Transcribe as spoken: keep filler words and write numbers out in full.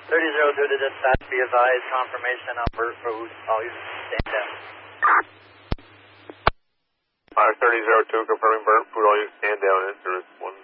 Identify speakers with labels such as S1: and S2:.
S1: thirty zero two to dispatch, be advised, confirmation on bird food, all you stand down.
S2: Fire thirty zero two, confirming burnt food, all you stand down, in service one